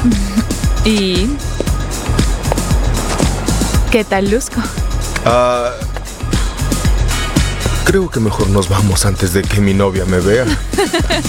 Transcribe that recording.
¿Y qué tal luzco? Creo que mejor nos vamos antes de que mi novia me vea.